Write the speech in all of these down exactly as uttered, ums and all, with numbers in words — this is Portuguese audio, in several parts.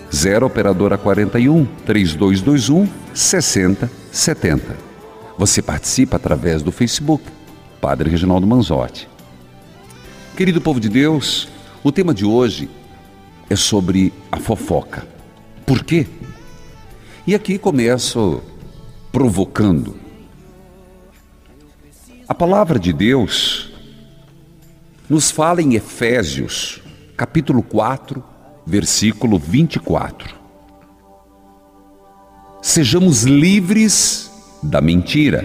zero operadora quarenta e um, três dois dois um, seis zero sete zero. Você participa através do Facebook, Padre Reginaldo Manzotti. Querido povo de Deus, o tema de hoje é sobre a fofoca. Por quê? E aqui começo provocando. A palavra de Deus nos fala em Efésios, capítulo quatro, versículo vinte e quatro. Sejamos livres da mentira.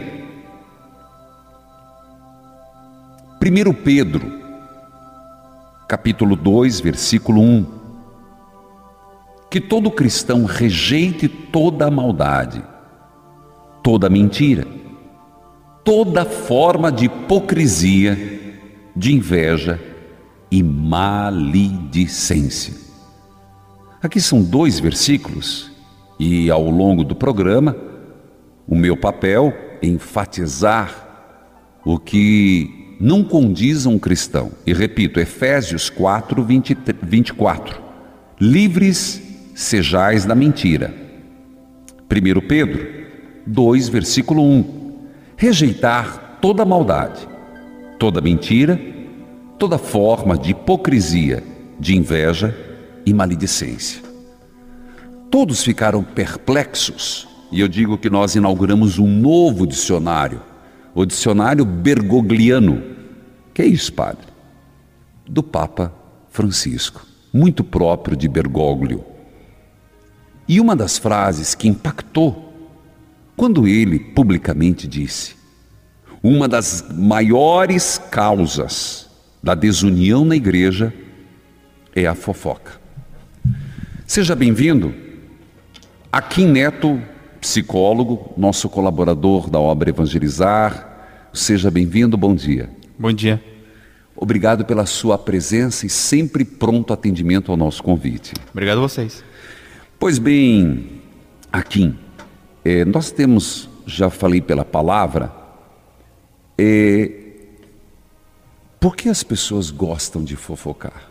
primeiro Pedro, capítulo dois, versículo um. Que todo cristão rejeite toda a maldade, toda a mentira, toda forma de hipocrisia, de inveja e maledicência. Aqui são dois versículos e ao longo do programa o meu papel é enfatizar o que não condiz a um cristão. E repito, Efésios quatro, vinte, vinte e quatro. Livres sejais da mentira. primeiro Pedro dois, versículo um. Rejeitar toda maldade, toda mentira, toda forma de hipocrisia, de inveja e maledicência. Todos ficaram perplexos, e eu digo que nós inauguramos um novo dicionário, o dicionário bergogliano. Que é isso, padre? Do Papa Francisco, muito próprio de Bergoglio. E uma das frases que impactou, quando ele publicamente disse: uma das maiores causas da desunião na igreja é a fofoca. Seja bem-vindo, Akin Neto, psicólogo, nosso colaborador da obra Evangelizar. Seja bem-vindo, bom dia. Bom dia. Obrigado pela sua presença e sempre pronto atendimento ao nosso convite. Obrigado a vocês. Pois bem, Akin, eh, nós temos, já falei pela palavra, eh, por que as pessoas gostam de fofocar?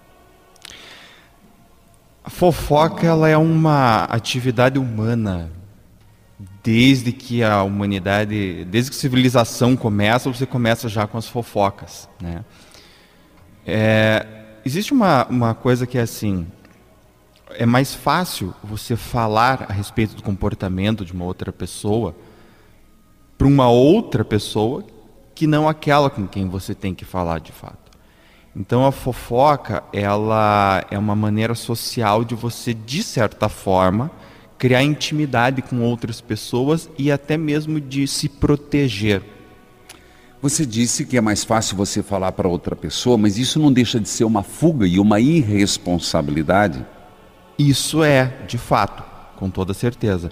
A fofoca, ela é uma atividade humana. Desde que a humanidade, desde que a civilização começa, você começa já com as fofocas, né? É, existe uma, uma coisa que é assim, é mais fácil você falar a respeito do comportamento de uma outra pessoa para uma outra pessoa que não aquela com quem você tem que falar de fato. Então a fofoca, ela é uma maneira social de você, de certa forma, criar intimidade com outras pessoas e até mesmo de se proteger. Você disse que é mais fácil você falar para outra pessoa, mas isso não deixa de ser uma fuga e uma irresponsabilidade? Isso é, de fato, com toda certeza.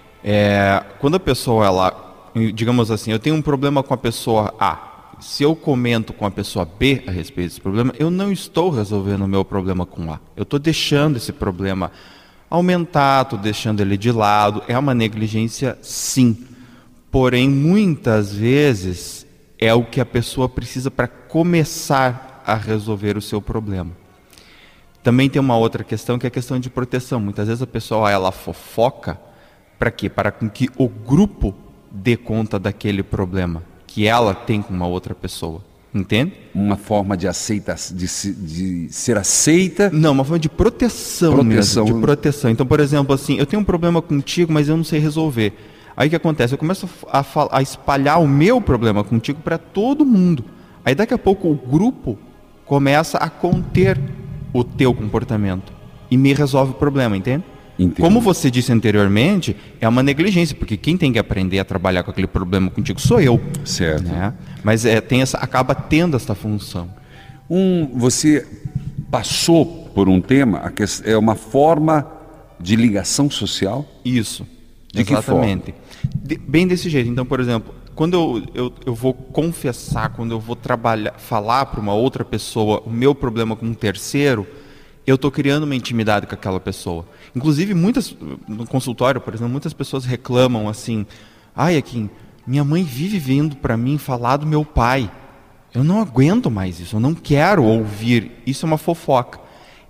É, quando a pessoa, ela, digamos assim, eu tenho um problema com a pessoa A, se eu comento com a pessoa B a respeito desse problema, eu não estou resolvendo o meu problema com A. Eu estou deixando esse problema aumentar, estou deixando ele de lado. É uma negligência, sim. Porém, muitas vezes é o que a pessoa precisa para começar a resolver o seu problema. Também tem uma outra questão, que é a questão de proteção. Muitas vezes a pessoa, ela fofoca para quê? Para com que o grupo dê conta daquele problema que ela tem com uma outra pessoa. Entende? Uma forma de, aceita, de, de ser aceita. Não, uma forma de proteção, proteção mesmo, de proteção. Então, por exemplo, assim, eu tenho um problema contigo, mas eu não sei resolver. Aí o que acontece? Eu começo a, a espalhar o meu problema contigo para todo mundo. Aí daqui a pouco o grupo começa a conter o teu comportamento e me resolve o problema, entende? Entendo. Como você disse anteriormente, é uma negligência, porque quem tem que aprender a trabalhar com aquele problema contigo sou eu. Certo. Né? Mas é, tem essa, acaba tendo essa função. Um, você passou por um tema, que é uma forma de ligação social? Isso, de exatamente. Que forma? De, bem desse jeito. Então, por exemplo, quando eu, eu, eu vou confessar, quando eu vou trabalhar, falar para uma outra pessoa o meu problema com um terceiro, eu estou criando uma intimidade com aquela pessoa. Inclusive, muitas, no consultório, por exemplo, muitas pessoas reclamam assim: ai, Akin, minha mãe vive vindo para mim falar do meu pai. Eu não aguento mais isso, eu não quero ouvir. Isso é uma fofoca.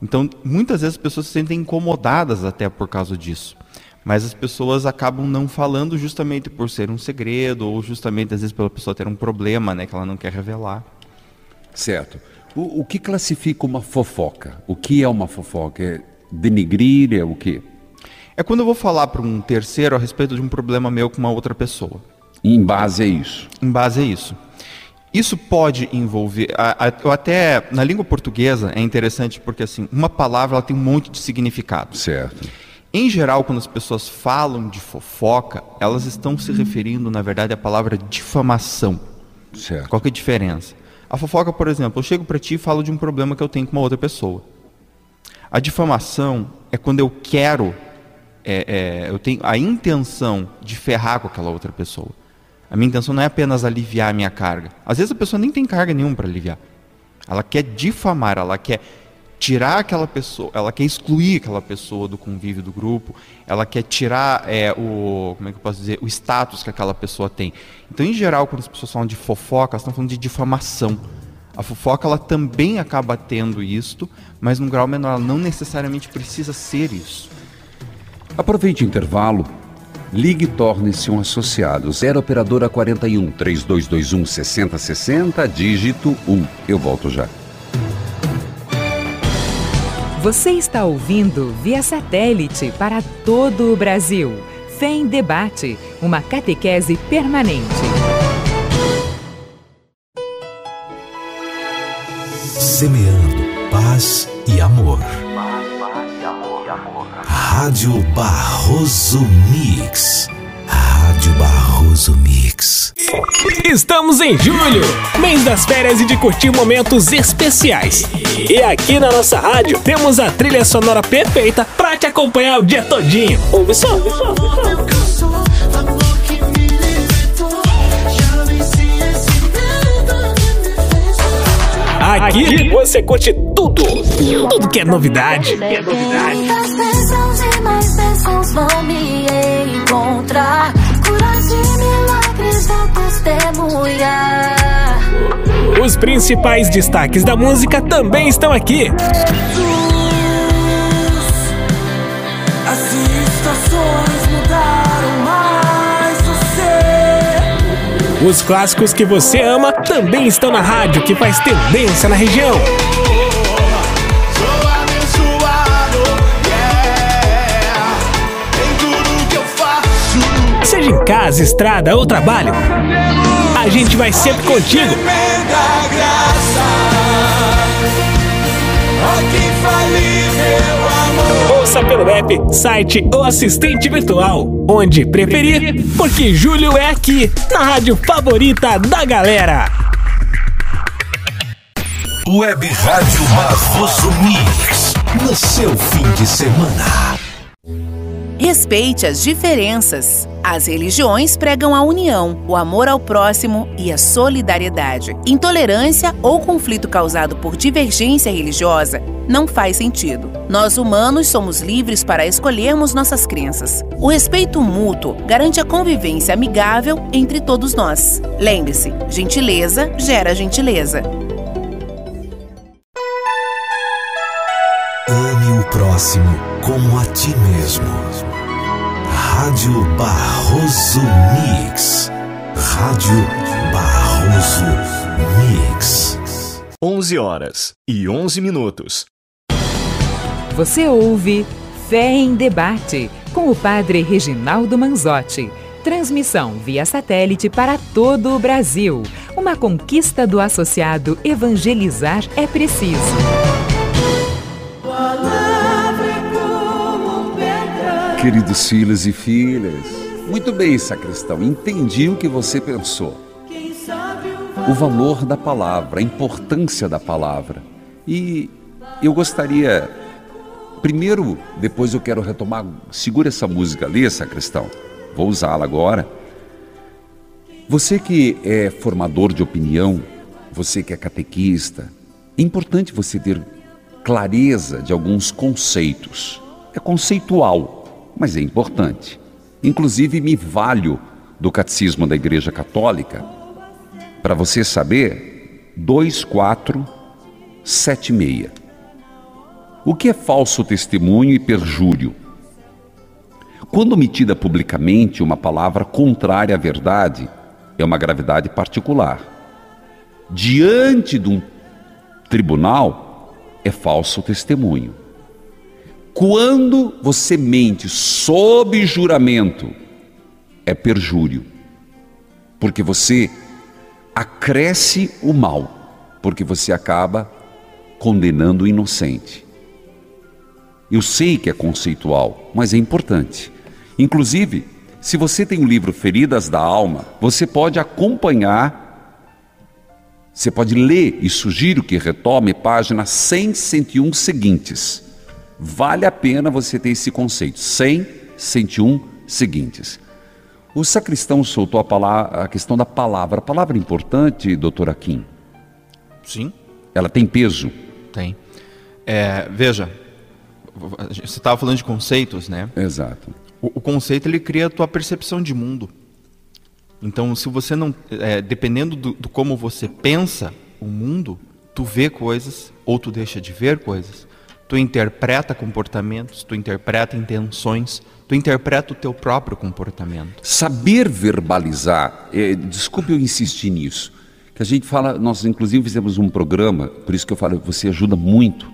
Então, muitas vezes as pessoas se sentem incomodadas até por causa disso. Mas as pessoas acabam não falando justamente por ser um segredo, ou justamente às vezes pela pessoa ter um problema, né, que ela não quer revelar. Certo. O, o que classifica uma fofoca? O que é uma fofoca? É denegrir? É o quê? É quando eu vou falar para um terceiro a respeito de um problema meu com uma outra pessoa. E em base a isso? Em base a isso. Isso pode envolver... A, a, eu até, na língua portuguesa, é interessante porque assim, uma palavra ela tem um monte de significado. Certo. Em geral, quando as pessoas falam de fofoca, elas estão se referindo, na verdade, à palavra difamação. Certo. Qual que é a diferença? A fofoca, por exemplo, eu chego para ti e falo de um problema que eu tenho com uma outra pessoa. A difamação é quando eu quero, é, é, eu tenho a intenção de ferrar com aquela outra pessoa. A minha intenção não é apenas aliviar a minha carga. Às vezes a pessoa nem tem carga nenhuma para aliviar. Ela quer difamar, ela quer tirar aquela pessoa, ela quer excluir aquela pessoa do convívio do grupo, ela quer tirar é, o, como é que eu posso dizer, o status que aquela pessoa tem. Então, em geral, quando as pessoas falam de fofoca, elas estão falando de difamação. A fofoca, ela também acaba tendo isto, mas num grau menor, ela não necessariamente precisa ser isso. Aproveite o intervalo, ligue e torne-se um associado. zero operadora quarenta e um, três dois dois um, seis zero seis zero, dígito um. Eu volto já. Você está ouvindo via satélite para todo o Brasil. Fé em Debate, uma catequese permanente. Semeando paz e amor. Rádio Barroso Mix. Rádio Barroso Mix. Estamos em julho, mês das férias e de curtir momentos especiais. E aqui na nossa rádio temos a trilha sonora perfeita pra te acompanhar o dia todinho. Ouve só, ouve só, ouve só. Aqui você curte tudo, tudo que é novidade. Que é novidade. Muitas bênçãos e mais bênçãos vão me encontrar. Curas e milagres vão testemunhar. Os principais destaques da música também estão aqui. As estações mudaram, mas você... Os clássicos que você ama também estão na rádio que faz tendência na região. Sou abençoado, yeah, em tudo que eu faço. Seja em casa, estrada ou trabalho, a gente vai sempre contigo. Ouça pelo app, site ou assistente virtual, onde preferir, porque julho é aqui, na rádio favorita da galera. Web Rádio Barroso Mix, no seu fim de semana. Respeite as diferenças. As religiões pregam a união, o amor ao próximo e a solidariedade. Intolerância ou conflito causado por divergência religiosa não faz sentido. Nós humanos somos livres para escolhermos nossas crenças. O respeito mútuo garante a convivência amigável entre todos nós. Lembre-se, gentileza gera gentileza. Ame o próximo como a ti mesmo. Rádio Barroso Mix. Rádio Barroso Mix. onze horas e onze minutos. Você ouve Fé em Debate, com o padre Reginaldo Manzotti. Transmissão via satélite para todo o Brasil. Uma conquista do associado Evangelizar é Preciso. Queridos filhos e filhas, muito bem, sacristão, entendi o que você pensou. O valor da palavra, a importância da palavra. E eu gostaria, primeiro, depois eu quero retomar, segura essa música ali, sacristão, vou usá-la agora. Você que é formador de opinião, você que é catequista, é importante você ter clareza de alguns conceitos. É conceitual, mas é importante. Inclusive, me valho do Catecismo da Igreja Católica para você saber dois quatro sete seis. O que é falso testemunho e perjúrio? Quando omitida publicamente uma palavra contrária à verdade, é uma gravidade particular. Diante de um tribunal, é falso testemunho. Quando você mente sob juramento, é perjúrio. Porque você acresce o mal, porque você acaba condenando o inocente. Eu sei que é conceitual, mas é importante. Inclusive, se você tem o livro Feridas da Alma, você pode acompanhar, você pode ler e sugiro que retome páginas cem e cento e um seguintes. Vale a pena você ter esse conceito, cem, cento e um seguintes. O sacristão soltou a, palavra, a questão da palavra. A palavra é importante, doutora Kim? Sim. Ela tem peso? Tem. É, veja, você estava falando de conceitos, né? Exato. O, o conceito, ele cria a tua percepção de mundo. Então, se você não... É, dependendo do, do como você pensa o mundo, tu vê coisas ou tu deixa de ver coisas. Tu interpreta comportamentos, tu interpreta intenções, tu interpreta o teu próprio comportamento. Saber verbalizar, é, desculpe eu insistir nisso, que a gente fala, nós inclusive fizemos um programa, por isso que eu falo, você ajuda muito,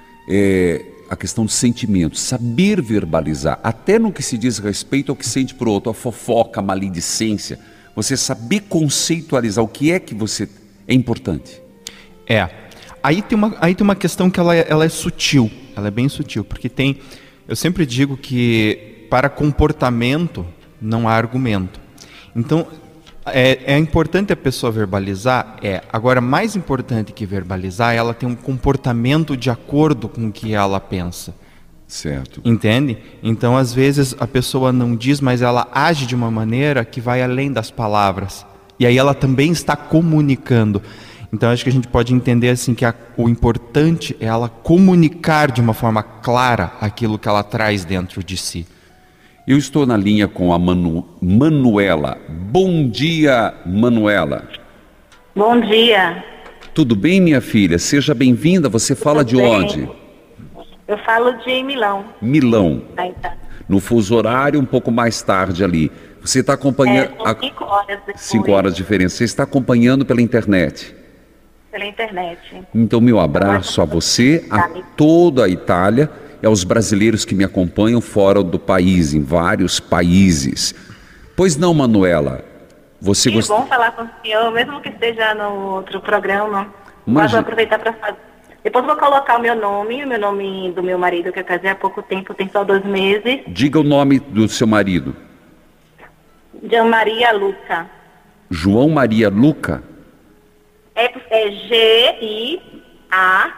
é, a questão dos sentimentos, saber verbalizar, até no que se diz respeito ao que sente por outro, a fofoca, a maledicência, você saber conceitualizar o que é que você é importante. É, aí tem uma, aí tem uma questão que ela é, ela é sutil, ela é bem sutil, porque tem, eu sempre digo que para comportamento não há argumento. Então, é, é importante a pessoa verbalizar, é. Agora, mais importante que verbalizar, ela tem um comportamento de acordo com o que ela pensa. Certo. Entende? Então, às vezes, a pessoa não diz, mas ela age de uma maneira que vai além das palavras. E aí ela também está comunicando. Então, acho que a gente pode entender assim que a, o importante é ela comunicar de uma forma clara aquilo que ela traz dentro de si. Eu estou na linha com a Manu, Manuela. Bom dia, Manuela. Bom dia. Tudo bem, minha filha? Seja bem-vinda. Você fala Tudo de bem. onde? Eu falo de Milão. Milão. Da Itália. No fuso horário, um pouco mais tarde ali. Você está acompanhando... É, são cinco horas depois. Cinco horas de diferença. Você está acompanhando pela internet? Pela internet. Então, meu abraço a você, a toda a Itália e aos brasileiros que me acompanham fora do país, em vários países. Pois não, Manuela? Você É gost... bom falar com o senhor, mesmo que esteja no outro programa. Mas Imagina. vou aproveitar para fazer. Depois vou colocar o meu nome, o meu nome do meu marido, que eu casei há pouco tempo, tem só dois meses. Diga o nome do seu marido. Jean Maria Luca. João Maria Luca? É, é G I A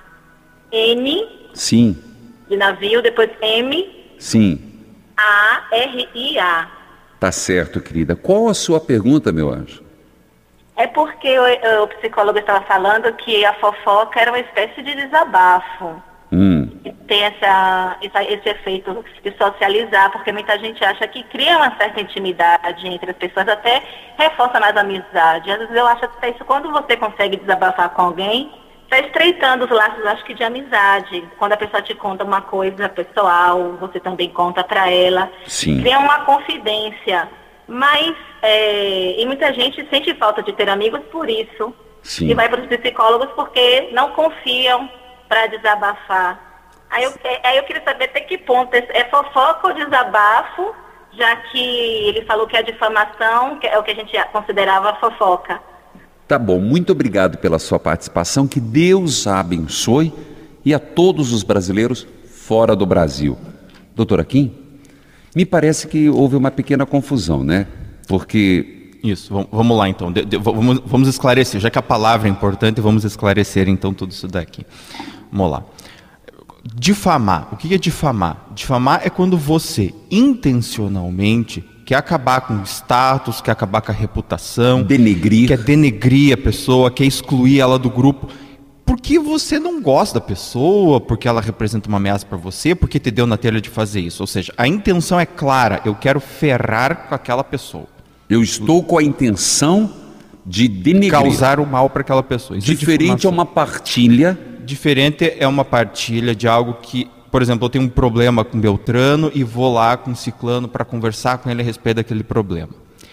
N Sim, de navio, depois M sim. A R I A. Tá certo, querida. Qual a sua pergunta, meu anjo? É porque o, o psicólogo estava falando que a fofoca era uma espécie de desabafo. Hum. E tem essa, essa, esse efeito de socializar, porque muita gente acha que cria uma certa intimidade entre as pessoas, até reforça mais a amizade. Às vezes eu acho até isso, quando você consegue desabafar com alguém, está estreitando os laços, acho que de amizade. Quando a pessoa te conta uma coisa pessoal, você também conta para ela. Sim. Cria uma confidência. Mas, é, e muita gente sente falta de ter amigos por isso. Sim. E vai para os psicólogos porque não confiam para desabafar. Aí eu, aí eu queria saber até que ponto é, é fofoca ou desabafo, já que ele falou que a difamação que é o que a gente considerava fofoca. Tá bom, muito obrigado pela sua participação, que Deus a abençoe e a todos os brasileiros fora do Brasil. Doutora Kim, me parece que houve uma pequena confusão, né? Porque... Isso, vamos, vamos lá então, de, de, vamos, vamos esclarecer, já que a palavra é importante, vamos esclarecer então tudo isso daqui. Vamos lá. Difamar, o que é difamar? Difamar é quando você intencionalmente quer acabar com o status, quer acabar com a reputação, denegrir, quer denegrir a pessoa, quer excluir ela do grupo, porque você não gosta da pessoa, porque ela representa uma ameaça para você, porque te deu na telha de fazer isso. Ou seja, a intenção é clara, eu quero ferrar com aquela pessoa. Eu estou com a intenção de denegrir. Causar o mal para aquela pessoa. Isso diferente é a uma partilha Diferente é uma partilha de algo que, por exemplo, eu tenho um problema com Beltrano e vou lá com Ciclano para conversar com ele a respeito daquele problema.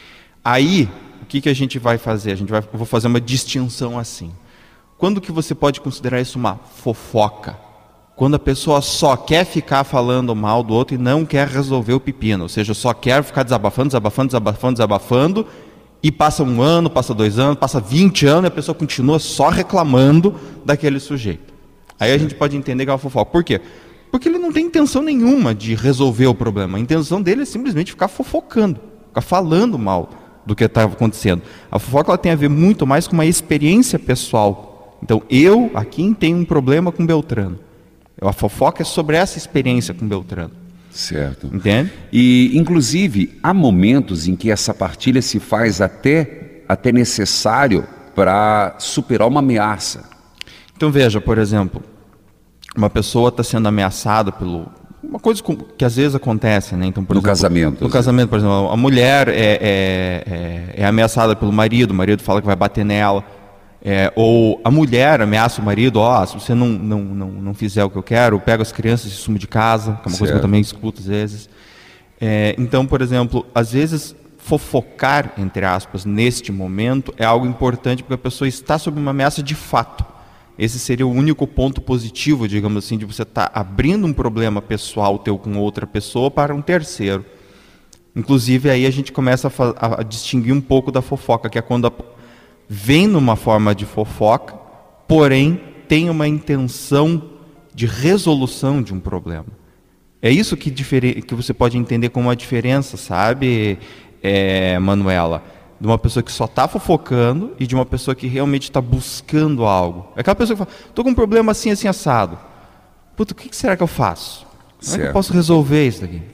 Aí, o que, que a gente vai fazer? A gente vai, eu vou fazer uma distinção assim. Quando que você pode considerar isso uma fofoca? Quando a pessoa só quer ficar falando mal do outro e não quer resolver o pepino. Ou seja, só quer ficar desabafando, desabafando, desabafando, desabafando. E passa um ano, passa dois anos, passa vinte anos e a pessoa continua só reclamando daquele sujeito. Aí a gente pode entender que é uma fofoca. Por quê? Porque ele não tem intenção nenhuma de resolver o problema. A intenção dele é simplesmente ficar fofocando, ficar falando mal do que está acontecendo. A fofoca ela tem a ver muito mais com uma experiência pessoal. Então, eu, aqui, tenho um problema com Beltrano. A fofoca é sobre essa experiência com Beltrano. Certo. Entende? E, inclusive, há momentos em que essa partilha se faz até, até necessário para superar uma ameaça. Então, veja, por exemplo, uma pessoa está sendo ameaçada pelo... Uma coisa que às vezes acontece, né? Então, por no exemplo, casamento. No casamento, por exemplo, a mulher é, é, é, é ameaçada pelo marido, o marido fala que vai bater nela. É, ou a mulher ameaça o marido, ó, oh, se você não, não, não, não fizer o que eu quero, eu pego as crianças e sumo de casa, que é uma certo. Coisa que eu também escuto às vezes. É, então, por exemplo, às vezes fofocar, entre aspas, neste momento é algo importante porque a pessoa está sob uma ameaça de fato. Esse seria o único ponto positivo, digamos assim, de você estar tá abrindo um problema pessoal teu com outra pessoa para um terceiro. Inclusive, aí a gente começa a, a distinguir um pouco da fofoca, que é quando a vem numa forma de fofoca, porém tem uma intenção de resolução de um problema. É isso que, que você pode entender como uma diferença, sabe, é, Manuela? De uma pessoa que só está fofocando e de uma pessoa que realmente está buscando algo. É aquela pessoa que fala, estou com um problema assim, assim, assado. Puta, o que será que eu faço? Como é que eu posso resolver isso daqui?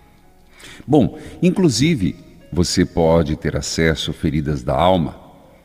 Bom, inclusive, você pode ter acesso a feridas da alma,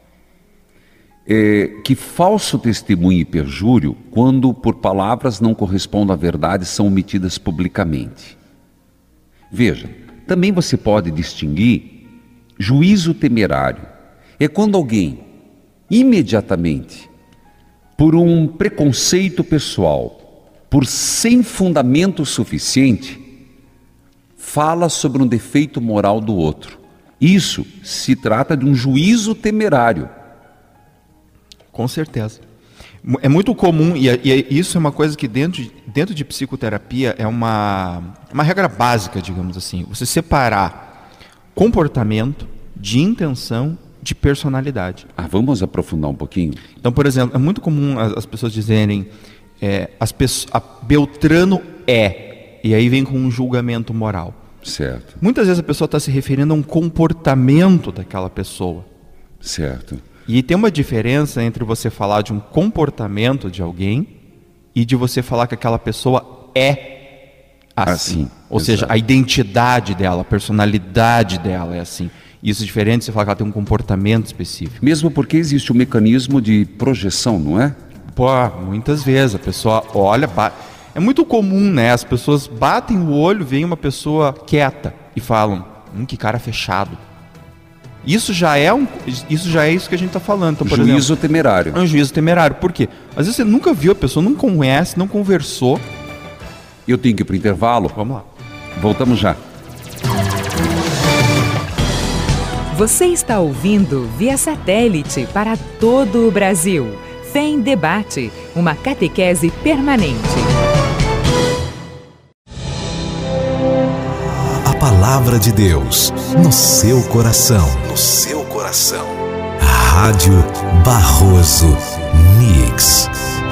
É, que falso testemunho e perjúrio, quando por palavras não correspondem à verdade, são omitidas publicamente. Veja, também você pode distinguir juízo temerário. É quando alguém, imediatamente, por um preconceito pessoal, por sem fundamento suficiente, fala sobre um defeito moral do outro. Isso se trata de um juízo temerário. Com certeza. É muito comum, e, e isso é uma coisa que dentro de, dentro de psicoterapia é uma, uma regra básica, digamos assim. Você separar comportamento de intenção de personalidade. Ah, vamos aprofundar um pouquinho? Então, por exemplo, é muito comum as, as pessoas dizerem é, as pessoas, a Beltrano é, e aí vem com um julgamento moral. Certo. Muitas vezes a pessoa está se referindo a um comportamento daquela pessoa. Certo. E tem uma diferença entre você falar de um comportamento de alguém e de você falar que aquela pessoa é assim. assim Ou exato. Seja, a identidade dela, a personalidade dela é assim. Isso é diferente de você falar que ela tem um comportamento específico. Mesmo porque existe um mecanismo de projeção, não é? Pô, muitas vezes a pessoa olha... Bate... É muito comum, né? As pessoas batem o olho, veem uma pessoa quieta e falam, hum, que cara fechado. Isso já é um, isso já é isso que a gente está falando. Então, por juízo exemplo, temerário. É um juízo temerário. Por quê? Às vezes você nunca viu a pessoa, não conhece, não conversou. Eu tenho que ir para o intervalo. Vamos lá. Voltamos já. Você está ouvindo via satélite para todo o Brasil. Fé em Debate, uma catequese permanente. A palavra de Deus no seu coração. No seu coração. Rádio Barroso Mix.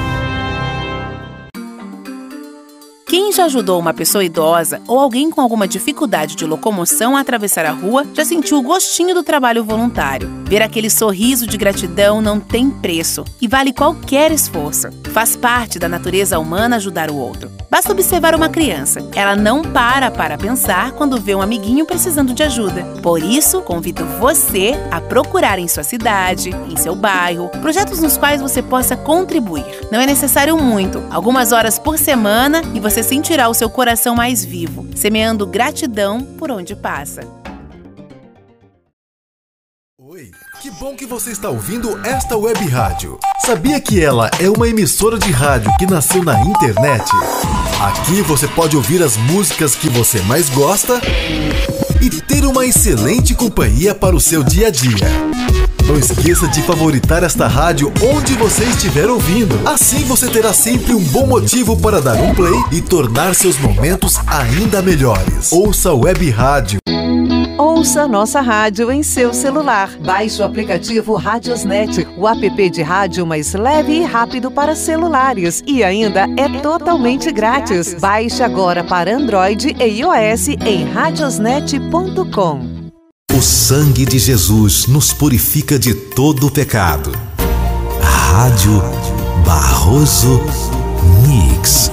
Quem já ajudou uma pessoa idosa ou alguém com alguma dificuldade de locomoção a atravessar a rua já sentiu o gostinho do trabalho voluntário. Ver aquele sorriso de gratidão não tem preço e vale qualquer esforço. Faz parte da natureza humana ajudar o outro. Basta observar uma criança. Ela não para para pensar quando vê um amiguinho precisando de ajuda. Por isso, convido você a procurar em sua cidade, em seu bairro, projetos nos quais você possa contribuir. Não é necessário muito, algumas horas por semana e você sentirá o seu coração mais vivo, semeando gratidão por onde passa. Oi, que Que bom que você está ouvindo esta web rádio. Sabia que ela é uma emissora de rádio que nasceu na internet? Aqui você pode ouvir as músicas que você mais gosta e ter uma excelente companhia para o seu dia a dia. Não esqueça de favoritar esta rádio onde você estiver ouvindo. Assim você terá sempre um bom motivo para dar um play e tornar seus momentos ainda melhores. Ouça a web rádio. Ouça nossa rádio em seu celular. Baixe o aplicativo Radiosnet, o app de rádio mais leve e rápido para celulares. E ainda é totalmente grátis. Baixe agora para Android e iOS em radiosnet ponto com. O sangue de Jesus nos purifica de todo o pecado. Rádio Barroso Mix.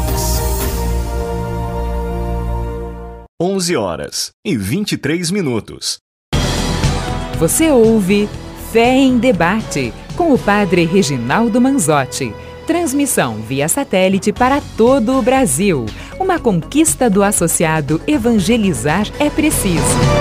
onze horas e vinte e três minutos. Você ouve Fé em Debate com o padre Reginaldo Manzotti. Transmissão via satélite para todo o Brasil. Uma conquista do associado Evangelizar é Preciso.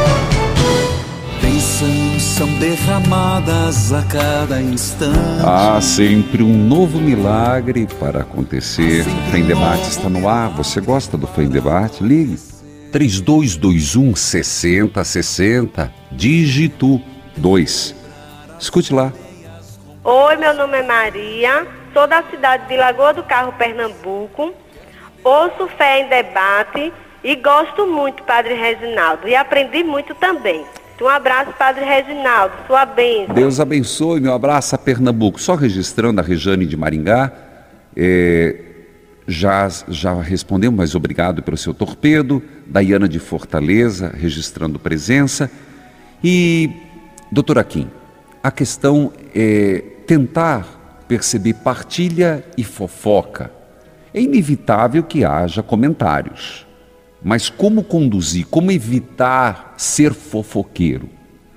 Bênçãos são derramadas a cada instante. Há sempre um novo milagre para acontecer. Fé em Debate está no ar. Você gosta do Fé em Debate? Ligue. três dois dois um, seis zero seis zero, dígito dois. Escute lá. Oi, meu nome é Maria, sou da cidade de Lagoa do Carro, Pernambuco. Ouço Fé em Debate e gosto muito, Padre Reginaldo, e aprendi muito também. Um abraço, Padre Reginaldo, sua bênção. Deus abençoe, meu abraço a Pernambuco. Só registrando a Rejane de Maringá, é... Já, já respondemos, mas obrigado pelo seu torpedo. Daiana de Fortaleza, registrando presença. E, doutor Kim, a questão é tentar perceber partilha e fofoca. É inevitável que haja comentários, mas como conduzir, como evitar ser fofoqueiro?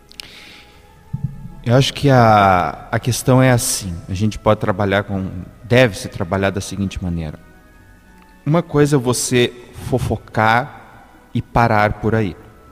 Eu acho que a, a questão é assim, a gente pode trabalhar com, deve-se trabalhar da seguinte maneira. Uma coisa é você fofocar e parar por aí.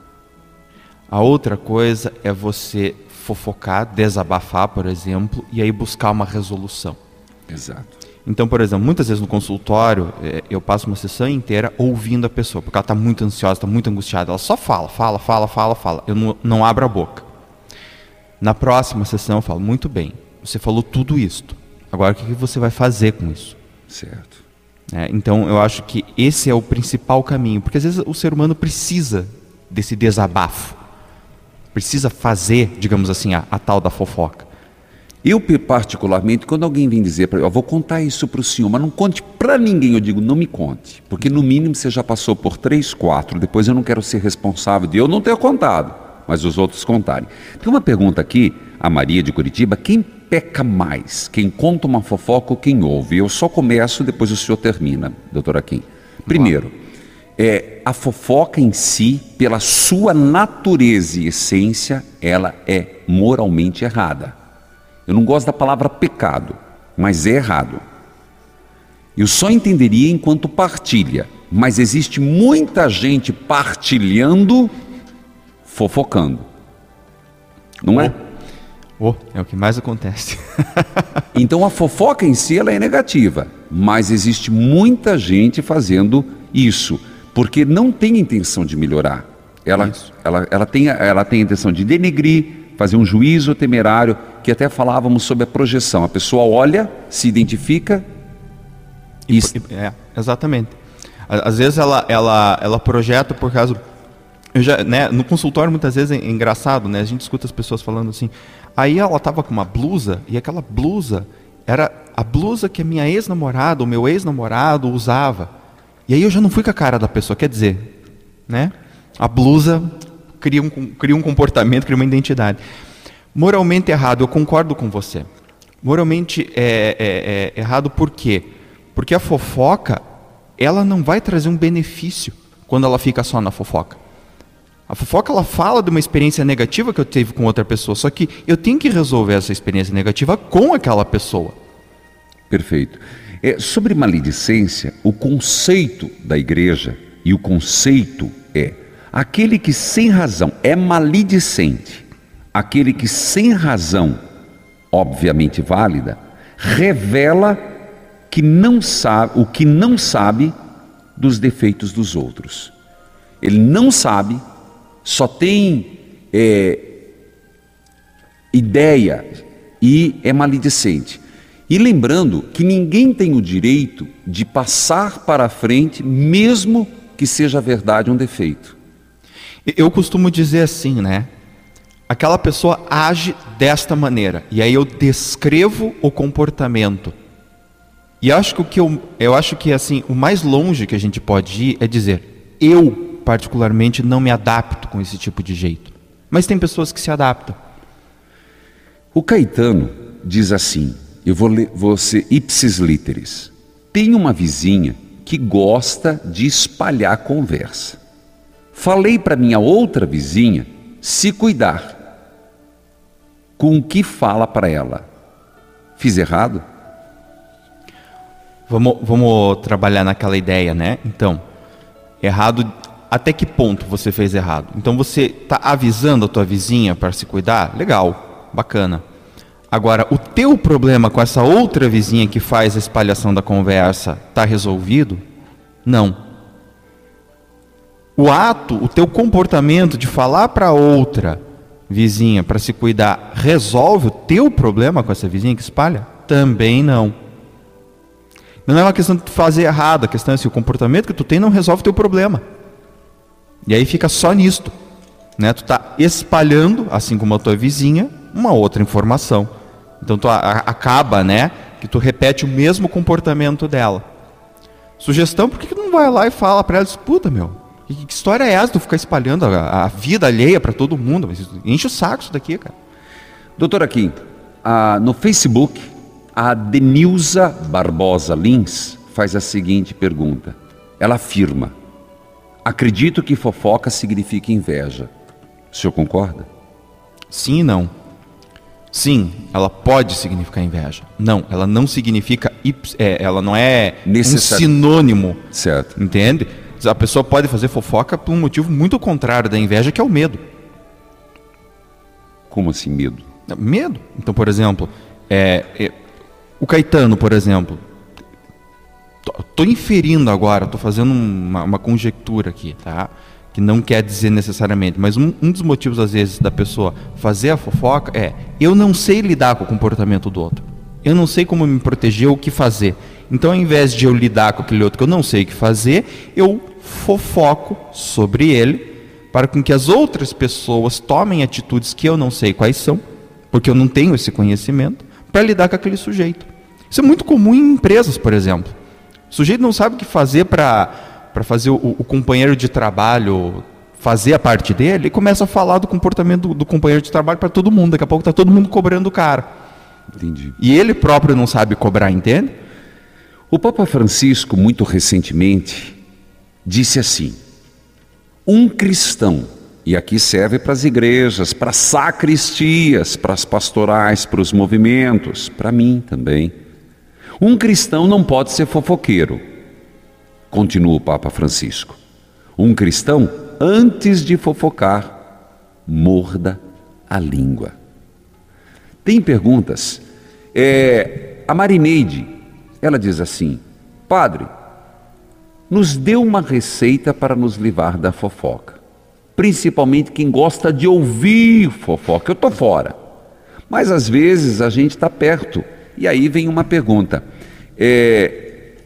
A outra coisa é você fofocar, desabafar, por exemplo, e aí buscar uma resolução. Exato. Então, por exemplo, muitas vezes no consultório, eu passo uma sessão inteira ouvindo a pessoa, porque ela está muito ansiosa, está muito angustiada. Ela só fala, fala, fala, fala, fala. Eu não, não abro a boca. Na próxima sessão eu falo, muito bem, você falou tudo isto. Agora o que você vai fazer com isso? Certo. É, então eu acho que esse é o principal caminho, porque às vezes o ser humano precisa desse desabafo, precisa fazer, digamos assim, a, a tal da fofoca. Eu particularmente, quando alguém vem dizer para eu, eu vou contar isso para o senhor, mas não conte para ninguém, eu digo, não me conte, porque no mínimo você já passou por três, quatro, depois eu não quero ser responsável de eu não ter contado, mas os outros contarem. Tem uma pergunta aqui, a Maria de Curitiba, quem peca mais? Quem conta uma fofoca ou quem ouve? Eu só começo, depois o senhor termina, doutora Kim. Primeiro, é, a fofoca em si, pela sua natureza e essência, ela é moralmente errada. Eu não gosto da palavra pecado, mas é errado. Eu só entenderia enquanto partilha, mas existe muita gente partilhando, fofocando. Não é? Oh, é o que mais acontece. Então a fofoca em si ela é negativa, mas existe muita gente fazendo isso, porque não tem intenção de melhorar. Ela, ela, ela, tem, ela tem a intenção de denegrir, fazer um juízo temerário, que até falávamos sobre a projeção. A pessoa olha, se identifica e... e é, exatamente. Às vezes ela, ela, ela projeta por causa... Eu já, né, no consultório muitas vezes é engraçado, né? A gente escuta as pessoas falando assim, aí ela estava com uma blusa, e aquela blusa era a blusa que a minha ex-namorada, o meu ex-namorado usava. E aí eu já não fui com a cara da pessoa, quer dizer, né? A blusa cria um, cria um comportamento, cria uma identidade. Moralmente errado, eu concordo com você. Moralmente é, é, é errado por quê? Porque a fofoca, ela não vai trazer um benefício quando ela fica só na fofoca. A fofoca, ela fala de uma experiência negativa que eu tive com outra pessoa, só que eu tenho que resolver essa experiência negativa com aquela pessoa. Perfeito. É, sobre maledicência, o conceito da igreja e o conceito é aquele que sem razão é maledicente, aquele que sem razão, obviamente válida, revela que não sabe, o que não sabe dos defeitos dos outros. Ele não sabe, só tem é, ideia e é maledicente. E lembrando que ninguém tem o direito de passar para a frente, mesmo que seja verdade um defeito. Eu costumo dizer assim, né? Aquela pessoa age desta maneira, e aí eu descrevo o comportamento. E acho que o que eu, eu acho que assim, o mais longe que a gente pode ir é dizer, eu particularmente não me adapto com esse tipo de jeito. Mas tem pessoas que se adaptam. O Caetano diz assim, eu vou, ler, vou ser ipsis literis. Tem uma vizinha que gosta de espalhar conversa. Falei para minha outra vizinha se cuidar com o que fala para ela. Fiz errado? Vamos, vamos trabalhar naquela ideia, né? Então, errado, até que ponto você fez errado? Então você está avisando a tua vizinha para se cuidar? Legal, bacana. Agora, o teu problema com essa outra vizinha que faz a espalhação da conversa está resolvido? Não. O ato, o teu comportamento de falar para outra vizinha para se cuidar resolve o teu problema com essa vizinha que espalha? Também não. Não é uma questão de tu fazer errado, a questão é assim, o comportamento que tu tem não resolve o teu problema. E aí fica só nisto, né? Tu está espalhando, assim como a tua vizinha, uma outra informação. Então tu a, a, acaba, né, que tu repete o mesmo comportamento dela. Sugestão, por que, que tu não vai lá e fala para ela, disputa, meu, que, que história é essa, tu ficar espalhando a, a vida alheia para todo mundo? Enche o saco isso daqui, cara. Doutor Kim, ah, no Facebook, a Denilza Barbosa Lins faz a seguinte pergunta. Ela afirma, acredito que fofoca significa inveja. O senhor concorda? Sim e não. Sim, ela pode significar inveja. Não, ela não significa, é, ela não é Necessário. um sinônimo. Certo. Entende? A pessoa pode fazer fofoca por um motivo muito contrário da inveja, que é o medo. Como assim medo? Medo. Então, por exemplo, é, é, o Caetano, por exemplo, estou inferindo agora, estou fazendo uma, uma conjectura aqui, tá? Que não quer dizer necessariamente, mas um, um dos motivos às vezes da pessoa fazer a fofoca é, eu não sei lidar com o comportamento do outro, eu não sei como me proteger ou o que fazer, então ao invés de eu lidar com aquele outro que eu não sei o que fazer, eu fofoco sobre ele, para com que as outras pessoas tomem atitudes que eu não sei quais são, porque eu não tenho esse conhecimento, para lidar com aquele sujeito. Isso é muito comum em empresas, por exemplo. O sujeito não sabe o que fazer para para fazer o, o companheiro de trabalho fazer a parte dele, e começa a falar do comportamento do, do companheiro de trabalho para todo mundo. Daqui a pouco está todo mundo cobrando o cara. Entendi. E ele próprio não sabe cobrar, entende? O Papa Francisco, muito recentemente, disse assim, um cristão, e aqui serve para as igrejas, para as sacristias, para as pastorais, para os movimentos, para mim também, um cristão não pode ser fofoqueiro. Continua o Papa Francisco. Um cristão, antes de fofocar, morda a língua. Tem perguntas. É, a Marineide, ela diz assim, padre, nos dê uma receita para nos livrar da fofoca. Principalmente quem gosta de ouvir fofoca. Eu estou fora. Mas às vezes a gente está perto. E aí vem uma pergunta. É...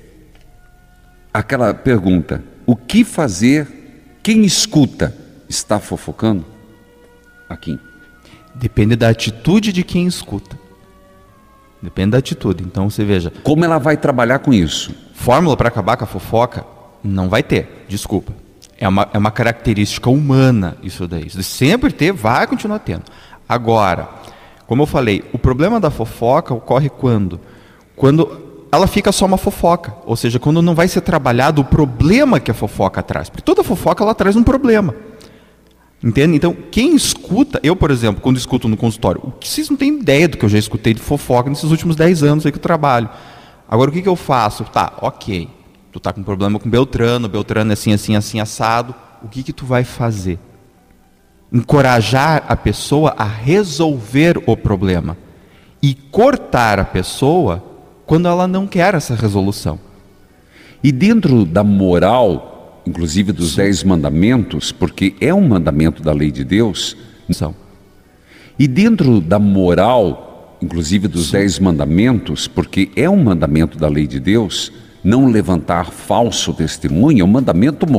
Aquela pergunta, o que fazer, quem escuta está fofocando? Aqui. Depende da atitude de quem escuta. Depende da atitude, então você veja. Como ela vai trabalhar com isso? Fórmula para acabar com a fofoca? Não vai ter, desculpa. É uma, é uma característica humana isso daí. Isso sempre ter, vai continuar tendo. Agora, como eu falei, o problema da fofoca ocorre quando? Quando ela fica só uma fofoca, ou seja, quando não vai ser trabalhado o problema que a fofoca traz, porque toda fofoca ela traz um problema, entende? Então, quem escuta, eu por exemplo, quando escuto no consultório, o que vocês não têm ideia do que eu já escutei de fofoca nesses últimos dez anos aí que eu trabalho. Agora, o que que eu faço? Tá, ok, tu tá com problema com Beltrano, Beltrano é assim, assim, assim, assado, o que que tu vai fazer? encorajar a pessoa a resolver o problema e cortar a pessoa quando ela não quer essa resolução. E dentro da moral, inclusive dos dez mandamentos, porque é um mandamento da lei de Deus, são. E dentro da moral, inclusive dos Sim. dez mandamentos, porque é um mandamento da lei de Deus, não levantar falso testemunho, é um mandamento moral.